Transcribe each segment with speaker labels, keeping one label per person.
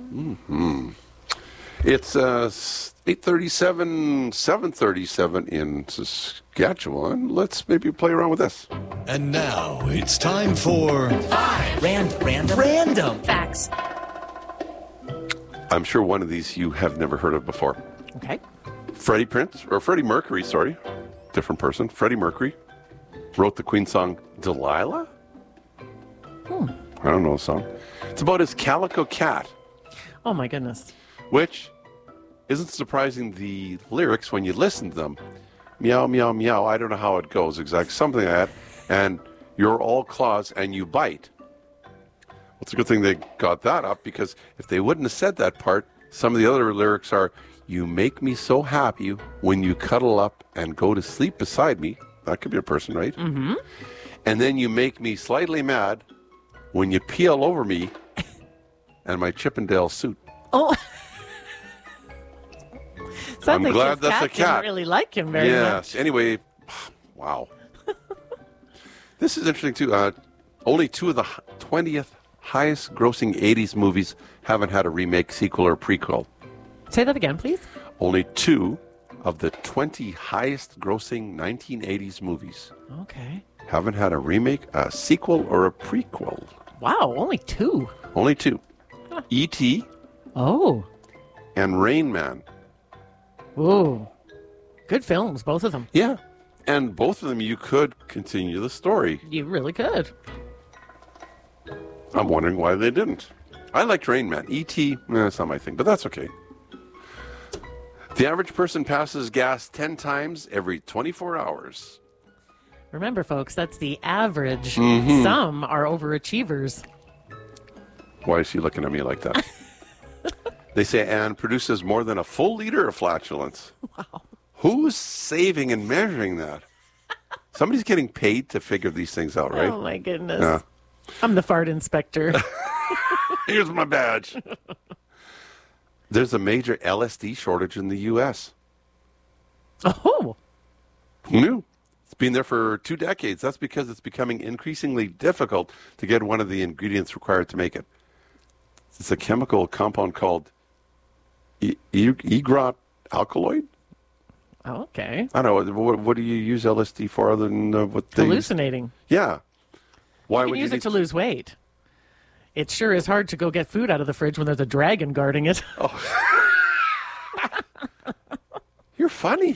Speaker 1: It's 8:37, 7:37 in Saskatchewan. Let's maybe play around with this.
Speaker 2: And now it's time for
Speaker 3: Random facts.
Speaker 1: I'm sure one of these you have never heard of before.
Speaker 4: Okay.
Speaker 1: Freddie Mercury, sorry. Different person. Freddie Mercury wrote the Queen song Delilah? I don't know the song. It's about his calico cat,
Speaker 4: Oh, my goodness.
Speaker 1: which isn't surprising the lyrics when you listen to them. Meow, meow, meow. I don't know how it goes exactly. Something like that. And you're all claws and you bite. Well, it's a good thing they got that up, because if they wouldn't have said that part, some of the other lyrics are, you make me so happy when you cuddle up and go to sleep beside me. That could be a person, right? Mm-hmm. And then you make me slightly mad when you peel over me and my Chippendale suit.
Speaker 4: Oh.
Speaker 1: I'm
Speaker 4: like
Speaker 1: glad
Speaker 4: his
Speaker 1: that's a
Speaker 4: didn't
Speaker 1: cat.
Speaker 4: really like him very
Speaker 1: Yes.
Speaker 4: much.
Speaker 1: Anyway, wow. This is interesting, too. Only two of the 20th highest grossing 80s movies haven't had a remake, sequel, or prequel.
Speaker 4: Say that again, please.
Speaker 1: Only two of the 20 highest grossing 1980s movies
Speaker 4: Okay.
Speaker 1: haven't had a remake, a sequel, or a prequel.
Speaker 4: Wow, only two.
Speaker 1: Only two. E.T.
Speaker 4: Oh.
Speaker 1: and Rain Man.
Speaker 4: Ooh. Good films, both of them.
Speaker 1: Yeah. And both of them, you could continue the story.
Speaker 4: You really could.
Speaker 1: I'm wondering why they didn't. I liked Rain Man. E.T., it's not my thing, but that's okay. The average person passes gas 10 times every 24 hours.
Speaker 4: Remember, folks, that's the average.
Speaker 1: Mm-hmm.
Speaker 4: Some are overachievers.
Speaker 1: Why is she looking at me like that? They say Anne produces more than a full liter of flatulence.
Speaker 4: Wow.
Speaker 1: Who's saving and measuring that? Somebody's getting paid to figure these things out, right?
Speaker 4: Oh, my goodness.
Speaker 1: Yeah.
Speaker 4: I'm the fart inspector.
Speaker 1: Here's my badge. There's a major LSD shortage in the U.S.
Speaker 4: Oh.
Speaker 1: Who knew? It's been there for 2 decades. That's because it's becoming increasingly difficult to get one of the ingredients required to make it. It's a chemical compound called egret alkaloid.
Speaker 4: Oh, okay.
Speaker 1: I don't know. What do you use LSD for other than what they
Speaker 4: Hallucinating.
Speaker 1: Yeah. Why
Speaker 4: You can
Speaker 1: would
Speaker 4: use
Speaker 1: you
Speaker 4: it to lose weight. It sure is hard to go get food out of the fridge when there's a dragon guarding it.
Speaker 1: You're funny.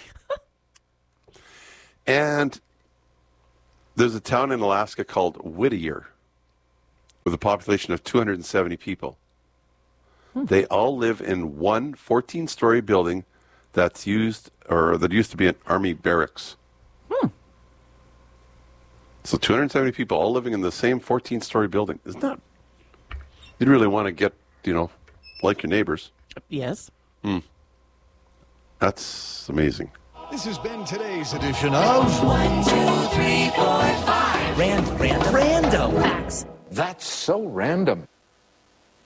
Speaker 1: And there's a town in Alaska called Whittier with a population of 270 people. They all live in one 14-story building that used to be an army barracks. So 270 people all living in the same 14-story building. Isn't that? You'd really want to get, like your neighbors.
Speaker 4: Yes.
Speaker 1: That's amazing.
Speaker 2: This has been today's edition of
Speaker 3: 1, 2, 3, 4, 5. Random facts.
Speaker 5: That's so random.